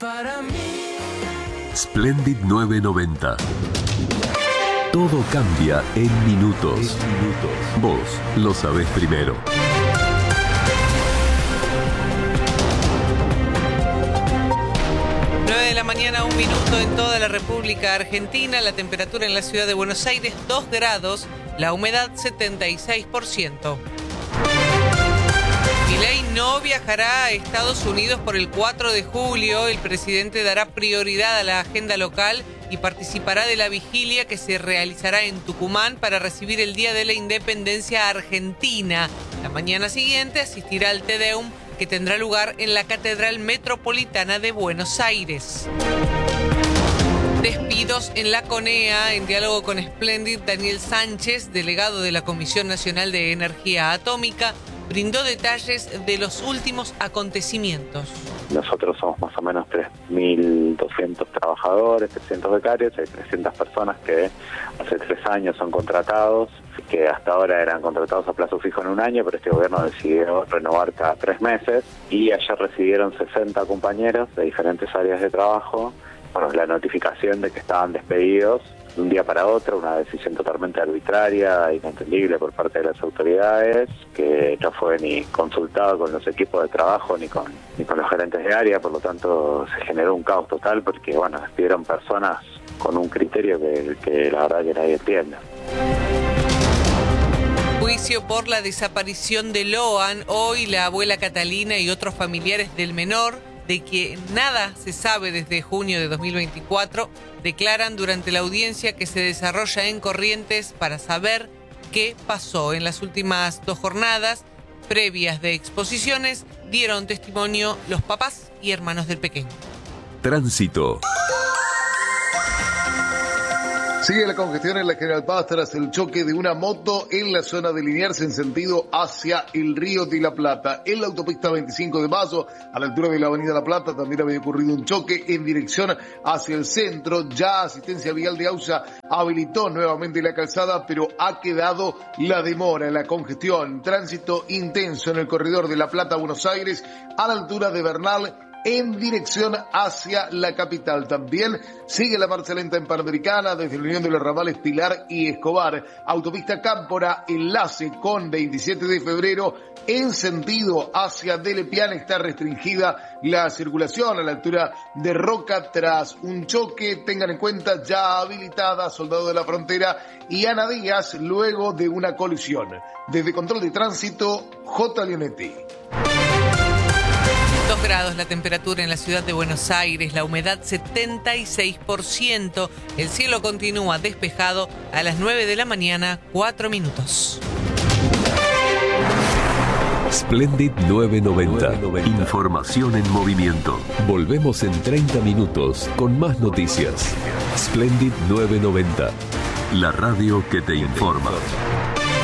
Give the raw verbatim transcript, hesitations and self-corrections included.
Para mí. Splendid novecientos noventa. Todo cambia en minutos. En minutos. Vos lo sabés primero. nueve de la mañana, un minuto en toda la República Argentina. La temperatura en la ciudad de Buenos Aires, dos grados. La humedad, setenta y seis por ciento. Milei no viajará a Estados Unidos por el cuatro de julio. El presidente dará prioridad a la agenda local y participará de la vigilia que se realizará en Tucumán para recibir el Día de la Independencia Argentina. La mañana siguiente asistirá al Te Deum, que tendrá lugar en la Catedral Metropolitana de Buenos Aires. Despidos en la CONEA. En diálogo con Splendid, Daniel Sánchez, delegado de la Comisión Nacional de Energía Atómica, brindó detalles de los últimos acontecimientos. Nosotros somos más o menos tres mil doscientos trabajadores, trescientos becarios, hay trescientas personas que hace tres años son contratados, que hasta ahora eran contratados a plazo fijo en un año, pero este gobierno decidió renovar cada tres meses, y ayer recibieron sesenta compañeros de diferentes áreas de trabajo, bueno, la notificación de que estaban despedidos de un día para otro, una decisión totalmente arbitraria, inentendible por parte de las autoridades, que no fue ni consultado con los equipos de trabajo ni con ni con los gerentes de área, por lo tanto se generó un caos total porque, bueno, despidieron personas con un criterio que, que la verdad que nadie entiende. Juicio por la desaparición de Loan. Hoy la abuela Catalina y otros familiares del menor, de que nada se sabe desde junio de dos mil veinticuatro, declaran durante la audiencia que se desarrolla en Corrientes para saber qué pasó. En las últimas dos jornadas previas de exposiciones dieron testimonio los papás y hermanos del pequeño. Tránsito. Sigue la congestión en la General Paz tras el choque de una moto en la zona de Liniers en sentido hacia el Río de la Plata. En la autopista veinticinco de mayo, a la altura de la avenida La Plata, también había ocurrido un choque en dirección hacia el centro. Ya Asistencia Vial de AUSA habilitó nuevamente la calzada, pero ha quedado la demora en la congestión. Tránsito intenso en el corredor de La Plata a Buenos Aires, a la altura de Bernal, en dirección hacia la capital. También sigue la marcha lenta en Panamericana desde la unión de los ramales Pilar y Escobar. Autopista Cámpora, enlace con veintisiete de febrero en sentido hacia Delepiane, está restringida la circulación a la altura de Roca tras un choque. Tengan en cuenta, ya habilitada Soldado de la Frontera y Ana Díaz luego de una colisión. Desde Control de Tránsito, J. Leonetti. dos grados la temperatura en la ciudad de Buenos Aires, la humedad setenta y seis por ciento. El cielo continúa despejado a las nueve de la mañana, cuatro minutos. Splendid novecientos noventa. Información en movimiento. Volvemos en treinta minutos con más noticias. Splendid novecientos noventa. La radio que te informa.